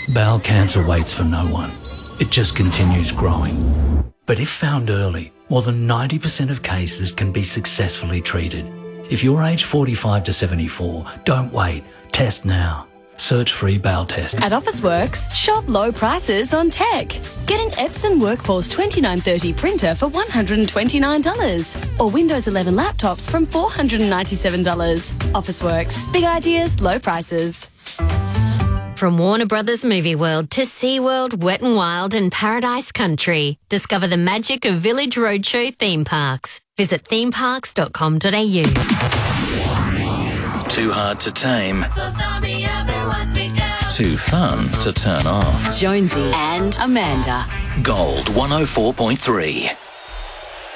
Bowel cancer waits for no one. It just continues growing. But if found early, more than 90% of cases can be successfully treated. If you're aged 45 to 74, don't wait. Test now. Search free bowel test. At Officeworks, shop low prices on tech. Get an Epson Workforce 2930 printer for $129 or Windows 11 laptops from $497. Officeworks. Big ideas, low prices. From Warner Brothers Movie World to SeaWorld, Wet n Wild and Paradise Country. Discover the magic of Village Roadshow theme parks. Visit themeparks.com.au. Too hard to tame. Too fun to turn off. Jonesy and Amanda. Gold 104.3.